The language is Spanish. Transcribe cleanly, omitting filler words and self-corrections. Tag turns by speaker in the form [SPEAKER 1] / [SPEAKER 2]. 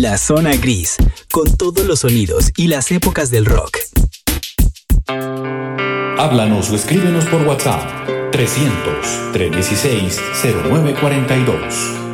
[SPEAKER 1] La Zona Gris, con todos los sonidos y las épocas del rock.
[SPEAKER 2] Háblanos o escríbenos por WhatsApp 300-316-0942.